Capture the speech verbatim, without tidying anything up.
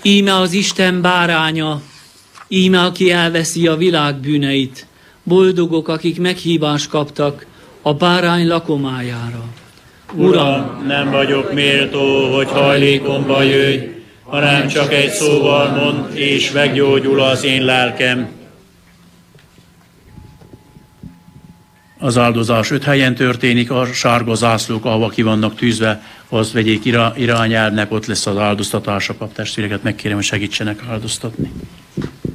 Íme az Isten báránya, íme aki elveszi a világ bűneit. Boldogok, akik meghívást kaptak a bárány lakomájára. Uram, nem vagyok méltó, hogy hajlékomba jöjj, hanem csak egy szóval mondd, és meggyógyul az én lelkem. Az áldozás öt helyen történik, a sárga zászlók, ahova ki vannak tűzve, azt vegyék irányelvnek, ott lesz az áldoztatás. A paptestvéreket megkérem, hogy segítsenek áldoztatni.